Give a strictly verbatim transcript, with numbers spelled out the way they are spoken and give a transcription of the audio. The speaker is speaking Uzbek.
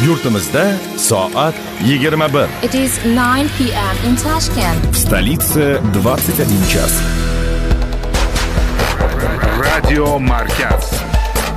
Yurtimizda soat yigirma bir. It is nine p m in Tashkent. В столице двадцать один час. Radio Markaz.